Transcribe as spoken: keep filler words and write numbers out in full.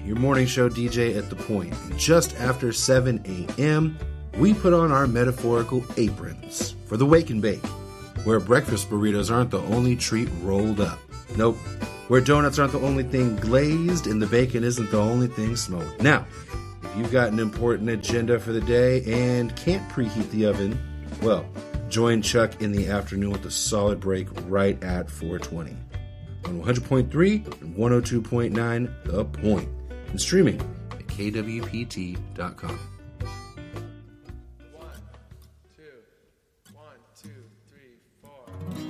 your morning show D J at The Point. Just after seven a.m., we put on our metaphorical aprons for the Wake and Bake, where breakfast burritos aren't the only treat rolled up. Nope. Where donuts aren't the only thing glazed and the bacon isn't the only thing smoked. Now, if you've got an important agenda for the day and can't preheat the oven, well, join Chuck in the afternoon with a solid break right at four twenty on one hundred point three and one oh two point nine The Point, and streaming at K W P T dot com.